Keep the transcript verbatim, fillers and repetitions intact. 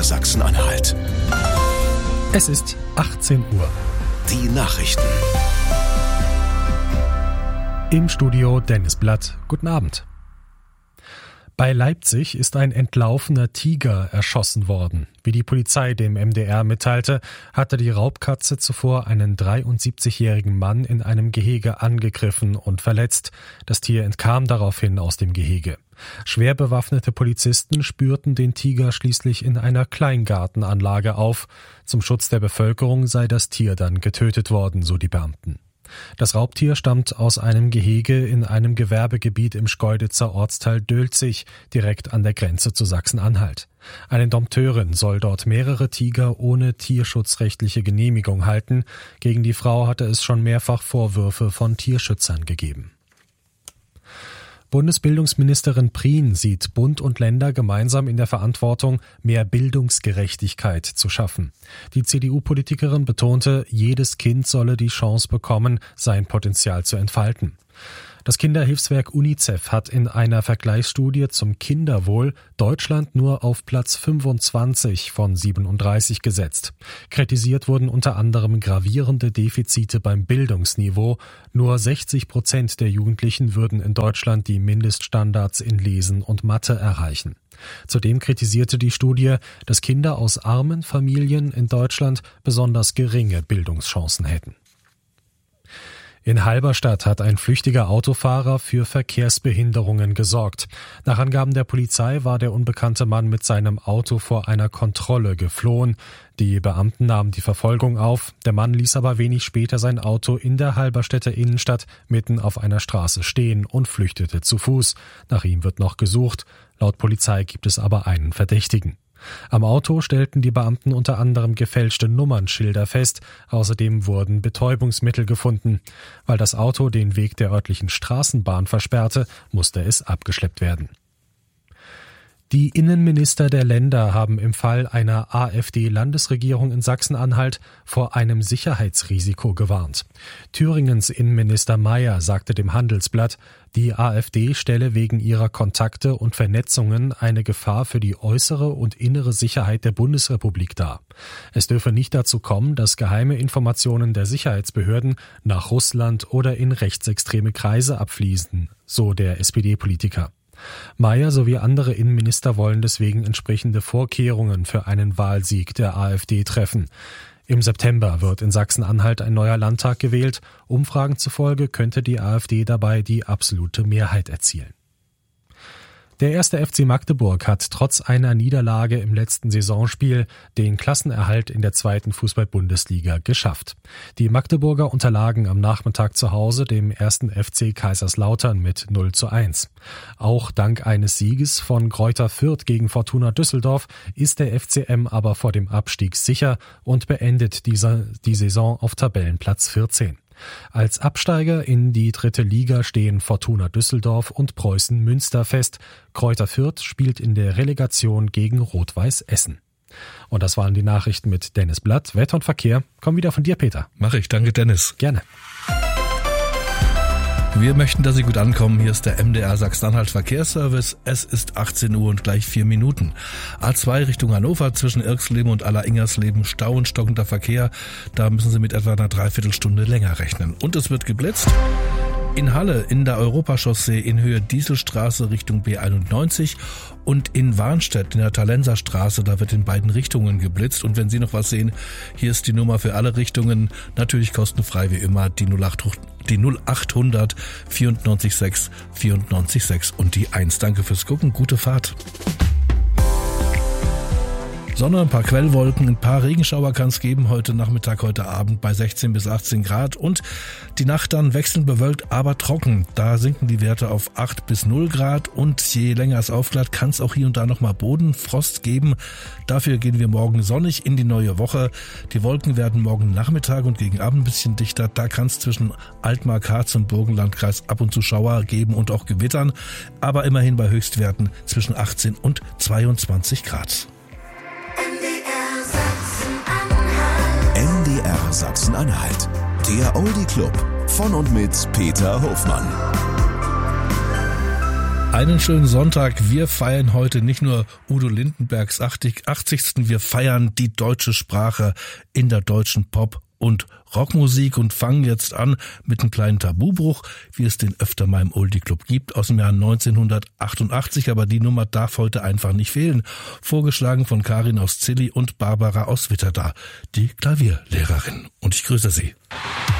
R Sachsen-Anhalt. Es ist achtzehn Uhr. Die Nachrichten. Im Studio Dennis Blatt. Guten Abend. Bei Leipzig ist ein entlaufener Tiger erschossen worden. Wie die Polizei dem M D R mitteilte, hatte die Raubkatze zuvor einen dreiundsiebzigjährigen Mann in einem Gehege angegriffen und verletzt. Das Tier entkam daraufhin aus dem Gehege. Schwer bewaffnete Polizisten spürten den Tiger schließlich in einer Kleingartenanlage auf. Zum Schutz der Bevölkerung sei das Tier dann getötet worden, so die Beamten. Das Raubtier stammt aus einem Gehege in einem Gewerbegebiet im Schkeuditzer Ortsteil Dölzig, direkt an der Grenze zu Sachsen-Anhalt. Eine Dompteurin soll dort mehrere Tiger ohne tierschutzrechtliche Genehmigung halten. Gegen die Frau hatte es schon mehrfach Vorwürfe von Tierschützern gegeben. Bundesbildungsministerin Prien sieht Bund und Länder gemeinsam in der Verantwortung, mehr Bildungsgerechtigkeit zu schaffen. Die C D U-Politikerin betonte, jedes Kind solle die Chance bekommen, sein Potenzial zu entfalten. Das Kinderhilfswerk UNICEF hat in einer Vergleichsstudie zum Kinderwohl Deutschland nur auf Platz fünfundzwanzig von siebenunddreißig gesetzt. Kritisiert wurden unter anderem gravierende Defizite beim Bildungsniveau. Nur sechzig Prozent der Jugendlichen würden in Deutschland die Mindeststandards in Lesen und Mathe erreichen. Zudem kritisierte die Studie, dass Kinder aus armen Familien in Deutschland besonders geringe Bildungschancen hätten. In Halberstadt hat ein flüchtiger Autofahrer für Verkehrsbehinderungen gesorgt. Nach Angaben der Polizei war der unbekannte Mann mit seinem Auto vor einer Kontrolle geflohen. Die Beamten nahmen die Verfolgung auf. Der Mann ließ aber wenig später sein Auto in der Halberstädter Innenstadt mitten auf einer Straße stehen und flüchtete zu Fuß. Nach ihm wird noch gesucht. Laut Polizei gibt es aber einen Verdächtigen. Am Auto stellten die Beamten unter anderem gefälschte Nummernschilder fest. Außerdem wurden Betäubungsmittel gefunden. Weil das Auto den Weg der örtlichen Straßenbahn versperrte, musste es abgeschleppt werden. Die Innenminister der Länder haben im Fall einer AfD-Landesregierung in Sachsen-Anhalt vor einem Sicherheitsrisiko gewarnt. Thüringens Innenminister Mayer sagte dem Handelsblatt, die AfD stelle wegen ihrer Kontakte und Vernetzungen eine Gefahr für die äußere und innere Sicherheit der Bundesrepublik dar. Es dürfe nicht dazu kommen, dass geheime Informationen der Sicherheitsbehörden nach Russland oder in rechtsextreme Kreise abfließen, so der S P D-Politiker. Mayer sowie andere Innenminister wollen deswegen entsprechende Vorkehrungen für einen Wahlsieg der AfD treffen. Im September wird in Sachsen-Anhalt ein neuer Landtag gewählt. Umfragen zufolge könnte die AfD dabei die absolute Mehrheit erzielen. Der erste F C Magdeburg hat trotz einer Niederlage im letzten Saisonspiel den Klassenerhalt in der zweiten Fußball-Bundesliga geschafft. Die Magdeburger unterlagen am Nachmittag zu Hause dem ersten F C Kaiserslautern mit null zu eins. Auch dank eines Sieges von Greuther Fürth gegen Fortuna Düsseldorf ist der F C M aber vor dem Abstieg sicher und beendet diese, die Saison auf Tabellenplatz vierzehn. Als Absteiger in die dritte Liga stehen Fortuna Düsseldorf und Preußen Münster fest. Greuther Fürth spielt in der Relegation gegen Rot-Weiß Essen. Und das waren die Nachrichten mit Dennis Blatt. Wetter und Verkehr kommen wieder von dir, Peter. Mach ich, danke Dennis. Gerne. Wir möchten, dass Sie gut ankommen. Hier ist der M D R Sachsen-Anhalt Verkehrsservice. Es ist achtzehn Uhr und gleich vier Minuten. A zwei Richtung Hannover zwischen Irksleben und Aller-Ingersleben Stau und stockender Verkehr. Da müssen Sie mit etwa einer Dreiviertelstunde länger rechnen. Und es wird geblitzt. In Halle in der Europachaussee in Höhe Dieselstraße Richtung B einundneunzig und in Warnstedt in der Talenser Straße, da wird in beiden Richtungen geblitzt. Und wenn Sie noch was sehen, hier ist die Nummer für alle Richtungen, natürlich kostenfrei wie immer, die null achthundert vierundneunzig sechs vierundneunzig sechs und die eins. Danke fürs Gucken, gute Fahrt. Sonne, ein paar Quellwolken, ein paar Regenschauer kann es geben heute Nachmittag, heute Abend bei sechzehn bis achtzehn Grad und die Nacht dann wechselnd bewölkt, aber trocken. Da sinken die Werte auf acht bis null Grad und je länger es aufklart, kann es auch hier und da nochmal Bodenfrost geben. Dafür gehen wir morgen sonnig in die neue Woche. Die Wolken werden morgen Nachmittag und gegen Abend ein bisschen dichter. Da kann es zwischen Altmark, Harz und Burgenlandkreis ab und zu Schauer geben und auch Gewittern, aber immerhin bei Höchstwerten zwischen achtzehn und zweiundzwanzig Grad. M D R Sachsen-Anhalt, der Oldie Club von und mit Peter Hofmann. Einen schönen Sonntag. Wir feiern heute nicht nur Udo Lindenbergs achtzigsten Wir feiern die deutsche Sprache in der deutschen Pop- und Rockmusik und fangen jetzt an mit einem kleinen Tabubruch, wie es den öfter mal im Oldie Club gibt, aus dem Jahr neunzehnhundertachtundachtzig. Aber die Nummer darf heute einfach nicht fehlen. Vorgeschlagen von Karin aus Zilli und Barbara aus Witterda, die Klavierlehrerin. Und ich grüße Sie.